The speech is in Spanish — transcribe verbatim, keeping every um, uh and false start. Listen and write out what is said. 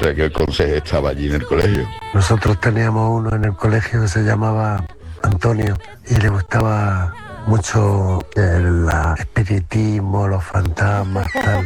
mientras que el conserje estaba allí en el colegio. Nosotros teníamos uno en el colegio que se llamaba Antonio y le gustaba mucho el espiritismo, los fantasmas, tal.